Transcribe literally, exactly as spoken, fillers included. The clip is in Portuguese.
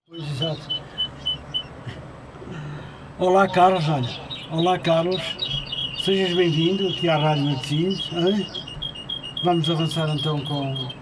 Pois, exato. Olá, Carlos, olha. Olá, Carlos. Sejas bem-vindo aqui à Rádio Matosinhos. Hein? Vamos avançar então com